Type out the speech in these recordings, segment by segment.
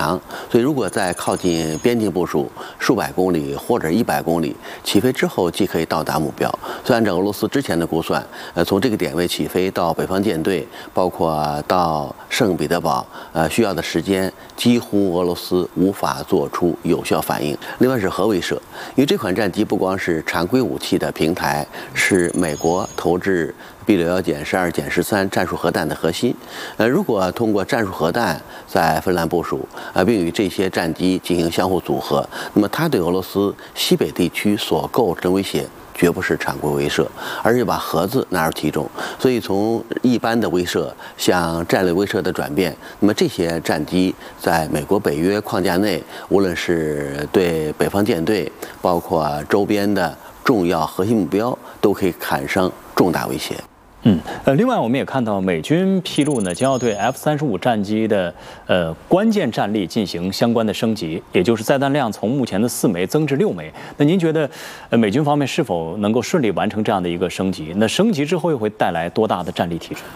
长，所以如果在靠近边境部署数百公里或者100公里，起飞之后即可以到达目标。所以按照俄罗斯之前的估算，从这个点位起飞到北方舰队，包括到圣彼得堡，需要的时间几乎俄罗斯无法做出有效反应。另外是核威慑，因为这款战机不光是常规武器的平台，是美国投掷B61-12-13战术核弹的核心。如果通过战术核弹在芬兰部署，并与这些战机进行相互组合，那么它对俄罗斯西北地区所构成威胁绝不是常规威慑，而是把核子纳入其中。所以从一般的威慑向战略威慑的转变，那么这些战机在美国北约框架内，无论是对北方舰队，包括周边的重要核心目标，都可以产生重大威胁。 另外我们也看到美军披露呢，将要对 F-35战机的关键战力进行相关的升级，也就是载弹量从目前的4枚增至6枚。那您觉得美军方面是否能够顺利完成这样的一个升级？那升级之后又会带来多大的战力提升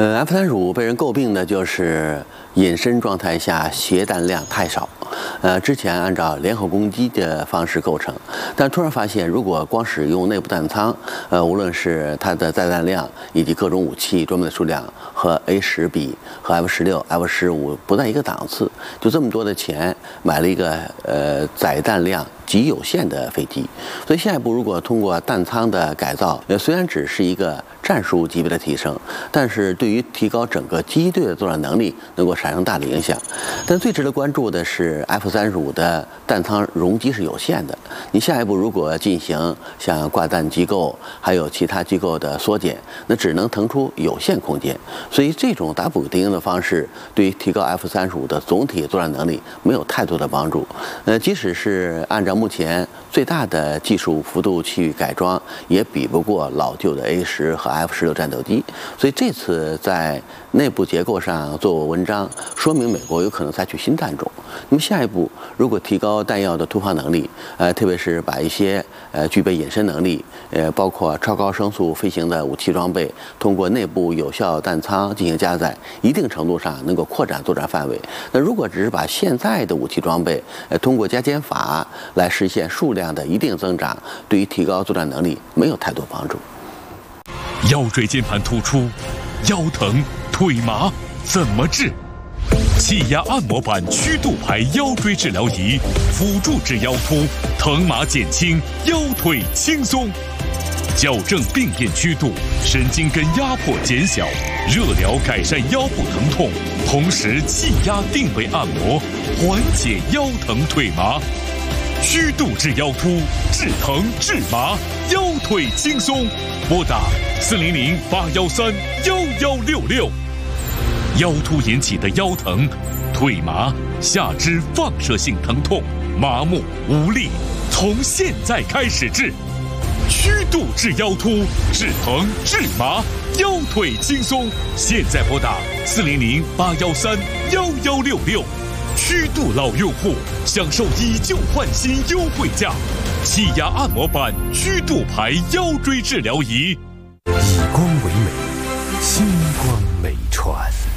？F-35被人诟病的就是隐身状态下携弹量太少。之前按照联合攻击的方式构成，但突然发现，如果光使用内部弹仓，无论是它的载弹量以及各种武器装备的数量和 A10比和 F-16、F-15不在一个档次，就这么多的钱买了一个载弹量极有限的飞机。所以下一步如果通过弹仓的改造，虽然只是一个战术级别的提升，但是对于提高整个机队的作战能力能够产生大的影响。但最值得关注的是 F-35的弹仓容积是有限的，你下一步如果进行像挂弹机构还有其他机构的缩减，那只能腾出有限空间。所以这种打补丁的方式对于提高 F-35的总体作战能力没有太多的帮助。即使是按照目前最大的技术幅度去改装，也比不过老旧的 A10和 F-16战斗机。所以这次在内部结构上做文章，说明美国有可能采取新弹种。那么下一步如果提高弹药的突破能力，特别是把一些具备隐身能力，包括超高声速飞行的武器装备，通过内部有效弹仓进行加载，一定程度上能够扩展作战范围。那如果只是把现在的武器装备通过加减法来实现数量的一定增长，对于提高作战能力没有太多帮助。 腰椎间盘突出、腰疼、腿麻怎么治？气压按摩板曲度排腰椎治疗仪，辅助治腰突，疼麻减轻，腰腿轻松。矫正病变曲度，神经根压迫减小，热疗改善腰部疼痛，同时气压定位按摩，缓解腰疼腿麻。曲度治腰突，治疼治麻，腰腿轻松。拨打400-813-1166。腰突引起的腰疼、腿麻、下肢放射性疼痛、麻木无力，从现在开始治。曲度治腰突，治疼治麻，腰腿轻松。现在拨打400-813-1166。曲度老用户享受以旧换新优惠价，气压按摩板曲度排腰椎治疗仪。 以光为美，星光美传。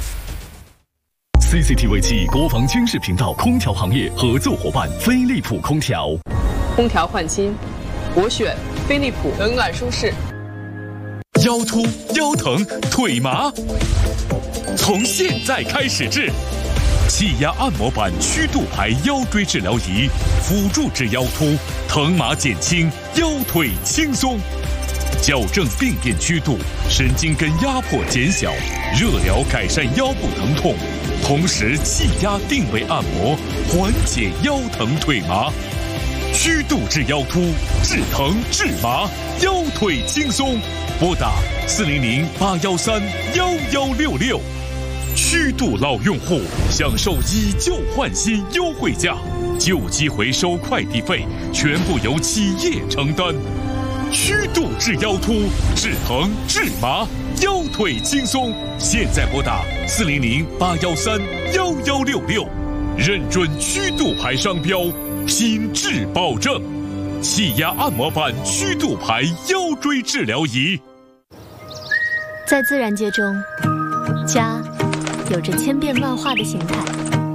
CCTV 7国防军事频道空调行业合作伙伴飞利浦空调。 空调换新，我选飞利浦，冷暖舒适。 腰突、腰疼、腿麻，从现在开始治。气压按摩板曲度排腰椎治疗仪，辅助治腰突，疼麻减轻，腰腿轻松。矫正病变曲度，神经根压迫减小，热疗改善腰部疼痛，同时气压定位按摩，缓解腰疼腿麻。曲度治腰突，治疼治麻，腰腿轻松。拨打400-813-1166。曲度老用户享受以旧换新优惠价，旧机回收快递费全部由企业承担。曲度治腰突，治疼治麻，腰腿轻松。现在拨打400-813-1166，认准曲度牌商标，品质保证。气压按摩板曲度牌腰椎治疗仪。 在自然界中，家有着千变万化的形态。